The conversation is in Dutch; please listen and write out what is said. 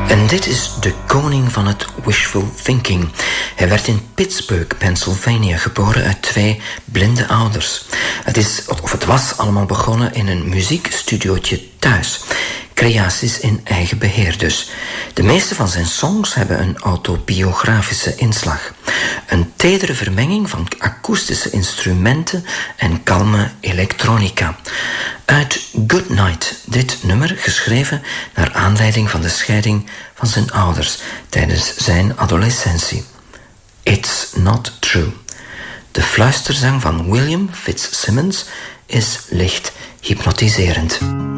En dit is de koning van het wishful thinking. Hij werd in Pittsburgh, Pennsylvania, geboren uit 2 blinde ouders. Het was allemaal begonnen in een muziekstudiootje thuis. Creaties in eigen beheer dus. De meeste van zijn songs hebben een autobiografische inslag. Een tedere vermenging van akoestische instrumenten en kalme elektronica. Uit Good Night, dit nummer geschreven naar aanleiding van de scheiding van zijn ouders tijdens zijn adolescentie. It's Not True. De fluisterzang van William Fitzsimmons is licht hypnotiserend.